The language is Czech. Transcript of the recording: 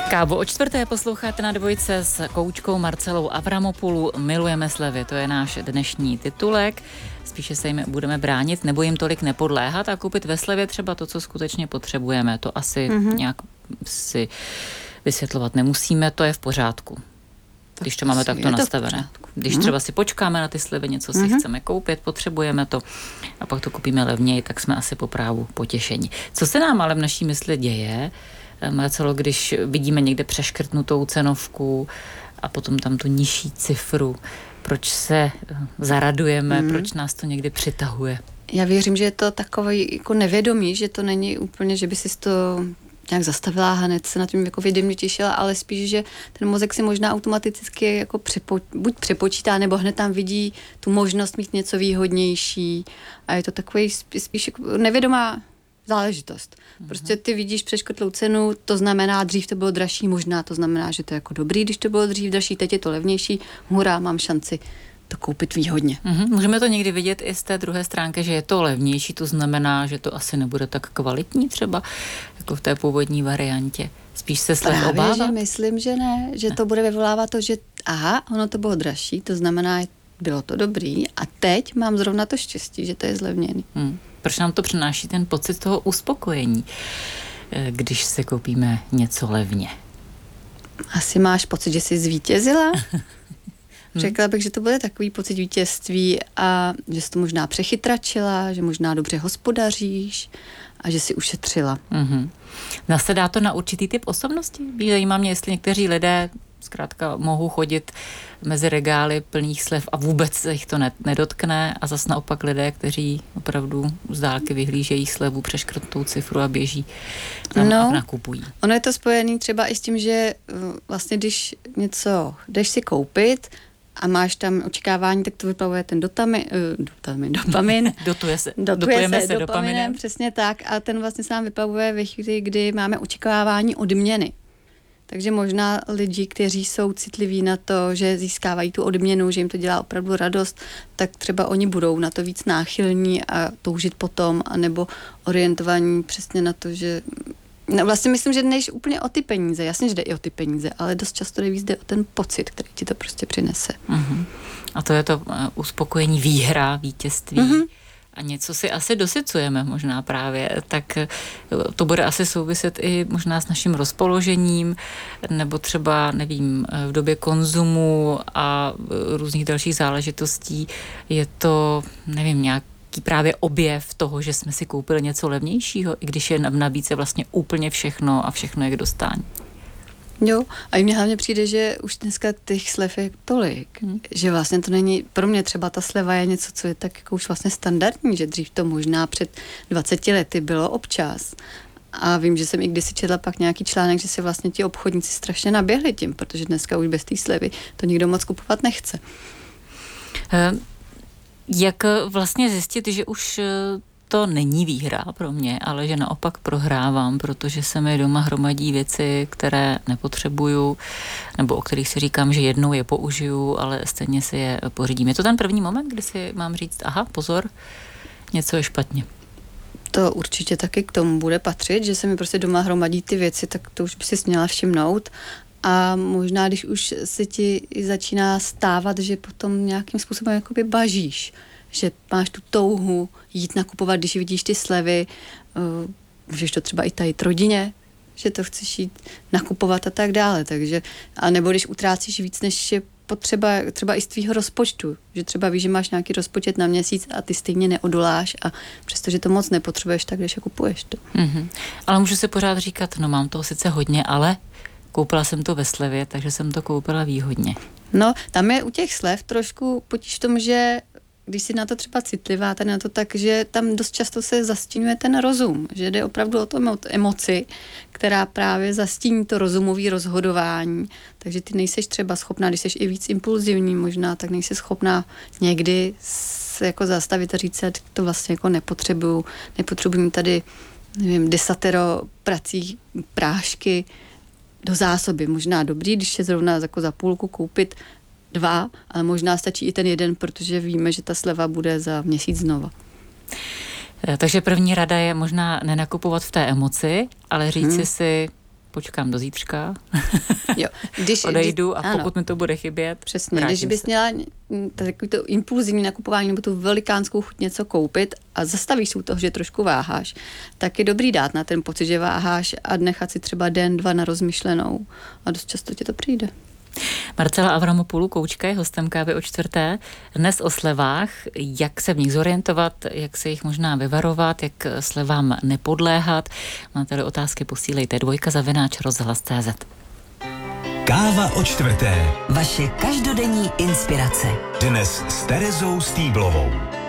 Kávo, o čtvrté posloucháte na Dvojce s koučkou Marcelou Avramopoulou. Milujeme slevy, to je náš dnešní titulek. Spíše se jim budeme bránit, nebo jim tolik nepodléhat a koupit ve slevě třeba to, co skutečně potřebujeme. To asi nějak si vysvětlovat nemusíme, to je v pořádku. Když to máme takto nastavené. Když třeba si počkáme na ty slevy, něco si chceme koupit, potřebujeme to a pak to koupíme levněji, tak jsme asi po právu potěšení. Co se nám ale v naší mysli děje, Marcelo, když vidíme někde přeškrtnutou cenovku a potom tam tu nižší cifru, proč se zaradujeme, proč nás to někdy přitahuje? Já věřím, že je to takový jako nevědomí, že to není úplně, že by si to nějak zastavila, hned se na tím jako vědomě těšila, ale spíš, že ten mozek si možná automaticky jako buď přepočítá, nebo hned tam vidí tu možnost mít něco výhodnější a je to takový spíš jako nevědomá záležitost. Prostě ty vidíš přeškrtlou cenu, to znamená, dřív to bylo dražší, možná to znamená, že to je jako dobrý, když to bylo dřív dražší, teď je to levnější, hurá, mám šanci to koupit výhodně. Můžeme to někdy vidět i z té druhé stránky, že je to levnější, to znamená, že to asi nebude tak kvalitní třeba, jako v té původní variantě. Spíš se slev obávat? Že myslím, že ne, že to bude vyvolávat to, že ono to bylo dražší, to znamená, bylo to dobrý a teď mám zrovna to štěstí, že to je zlevněný. Proč nám to přináší ten pocit toho uspokojení, když si koupíme něco levně? Asi máš pocit, že jsi zvítězila? Řekla bych, že to bude takový pocit vítězství a že jsi to možná přechytračila, že možná dobře hospodaříš a že jsi ušetřila. Se dá to na určitý typ osobnosti? Zajímá mě, jestli někteří lidé zkrátka mohou chodit mezi regály plných slev a vůbec se jich to nedotkne a zas naopak lidé, kteří opravdu z dálky vyhlížejí slevu, přeškrtnutou cifru a běží tam a nakupují. Ono je to spojené třeba i s tím, že vlastně když něco jdeš si koupit a máš tam očekávání, tak to vyplavuje ten dopamin. Dotujeme se dopaminem. Přesně tak. A ten vlastně se nám vyplavuje ve chvíli, kdy máme očekávání odměny. Takže možná lidi, kteří jsou citliví na to, že získávají tu odměnu, že jim to dělá opravdu radost, tak třeba oni budou na to víc náchylní a toužit potom, anebo orientovaní přesně na to, že vlastně myslím, že nejde úplně o ty peníze. Jasně, že jde i o ty peníze, ale dost často jde o ten pocit, který ti to prostě přinese. A to je to uspokojení, výhra, vítězství. A něco si asi dosycujeme možná právě, tak to bude asi souviset i možná s naším rozpoložením, nebo třeba, nevím, v době konzumu a různých dalších záležitostí je to, nevím, nějaký právě objev toho, že jsme si koupili něco levnějšího, i když je v nabídce vlastně úplně všechno a všechno je k dostání. Jo, a mně hlavně přijde, že už dneska těch slev je tolik, že vlastně to není, pro mě třeba ta sleva je něco, co je tak jako už vlastně standardní, že dřív to možná před 20 lety bylo občas. A vím, že jsem i kdysi četla pak nějaký článek, že si vlastně ti obchodníci strašně naběhli tím, protože dneska už bez té slevy to nikdo moc kupovat nechce. Jak vlastně zjistit, že už to není výhra pro mě, ale že naopak prohrávám, protože se mi doma hromadí věci, které nepotřebuju, nebo o kterých si říkám, že jednou je použiju, ale stejně si je pořídím. Je to ten první moment, kdy si mám říct, pozor, něco je špatně. To určitě taky k tomu bude patřit, že se mi prostě doma hromadí ty věci, tak to už by si měla všimnout. A možná, když už se ti začíná stávat, že potom nějakým způsobem jakoby bažíš, že máš tu touhu jít nakupovat, když vidíš ty slevy, můžeš to třeba i tajit rodině, že to chceš jít nakupovat a tak dále. Takže, a nebo když utrácíš víc, než je potřeba, třeba i z tvýho rozpočtu, že třeba víš, že máš nějaký rozpočet na měsíc a ty stejně neodoláš a přestože to moc nepotřebuješ, tak jdeš a kupuješ to. Ale můžu si pořád říkat, mám toho sice hodně, ale koupila jsem to ve slevě, takže jsem to koupila výhodně. No, tam je u těch slev trošku potíž v tom, že když jsi na to třeba citlivá, tak na to tak, že tam dost často se zastínuje ten rozum, že jde opravdu o to emoci, která právě zastíní to rozumové rozhodování. Takže ty nejseš třeba schopná, když jsi i víc impulzivní možná, tak nejsi schopná někdy se jako zastavit a říct, že to vlastně jako nepotřebuju tady, nevím, desatero prací prášky do zásoby. Možná dobrý, když je zrovna jako za půlku koupit 2, ale možná stačí i ten 1, protože víme, že ta sleva bude za měsíc znova. Takže první rada je možná nenakupovat v té emoci, ale říci si, počkám do zítřka, Jo. odejdu a pokud mi to bude chybět, přesně, když bys měla takový to impulzivní nakupování nebo tu velikánskou chuť něco koupit a zastavíš se u toho, že trošku váháš, tak je dobrý dát na ten pocit, že váháš a nechat si třeba den, 2 na rozmyšlenou a dost často ti to přijde. Marcela Avramopoulou, koučka, je hostem Kávy o čtvrté. Dnes o slevách, jak se v nich zorientovat, jak se jich možná vyvarovat, jak slevám nepodléhat. Máte-li otázky, posílejte 2@rozhlas.cz. Káva o čtvrté. Vaše každodenní inspirace. Dnes s Terezou Stýblovou.